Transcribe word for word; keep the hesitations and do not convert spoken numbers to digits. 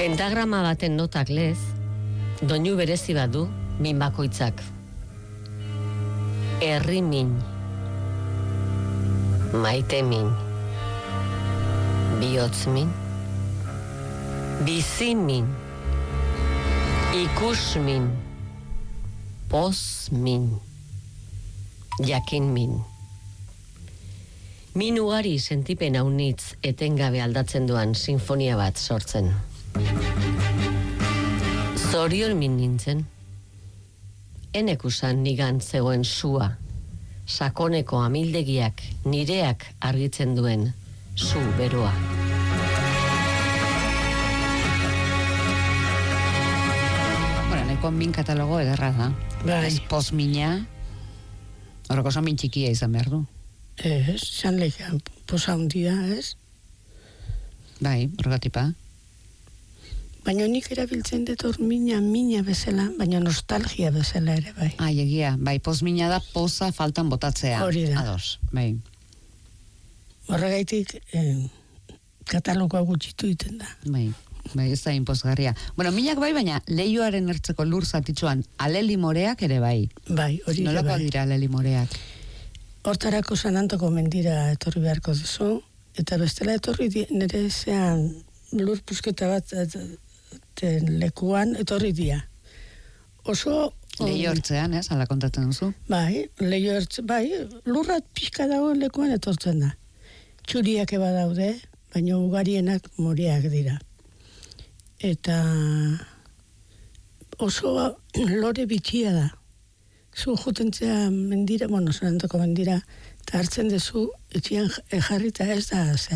Pentagrama baten notak lez, doinu berezi badu min bakoitzak. Herri min, maite min, bihotz min, bizi min, ikus min, poz min, jakin min. Min ugari sentipen haunitz etengabe aldatzen duan sinfonia bat sortzen. Zorion min nintzen. Enek usan nigan zegoen sua, sakoneko amildegiak nireak argitzen duen zu beroa. Bueno, neko min katalogo ederra da. Bai. Ez poz mina, horreko oso min txikia izan behar du. Ez, zan lehia, posa hundia, ez? Bai, horregatipa. Baina nik erabiltzen dut hor mina, mina bezala, baina nostalgia bezala ere, bai. Ai, egia, bai, poz mina da poza faltan botatzea. Hori da. Ados, bai. Horregaitik, eh, katalogoa gutxitu iten da. Bai, bai, ez da inpozgarria. Bueno, minak bai, baina leioaren ertzeko lur zatitzuan aleli moreak ere bai. Bai, hori ere Nolako bai. dira aleli moreak? Hortarako San Antoko mendira etorri beharko duzu, eta bestela etorri di, nire zean lur pusketa bat ten lekuan etorri dia. Oso... Leio hortzean, ez, ala kontatzen duzu? Bai, leio hortze, bai, lurrat pixka dagoen lekuan etortzen da. Txuriak eba daude, baina ugarienak moriak dira. Eta oso lore bitxia da. Zu jutentzea mendira, bueno, San Antoko mendira, eta hartzen dezu, etxian jarrita ez da,